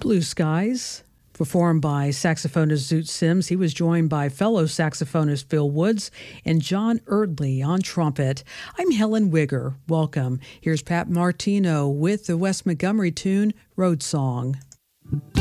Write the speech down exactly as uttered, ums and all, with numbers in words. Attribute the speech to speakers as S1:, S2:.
S1: Blue Skies, performed by saxophonist Zoot Sims. He was joined by fellow saxophonist Phil Woods and John Erdley on trumpet. I'm Helen Wigger. Welcome. Here's Pat Martino with the Wes Montgomery tune, Road Song.